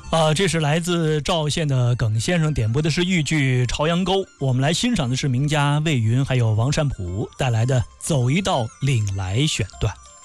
这是来自赵县的耿先生点播的是豫剧《朝阳沟》，我们来欣赏的是名家魏云还有王善普带来的《走一道岭来》选段。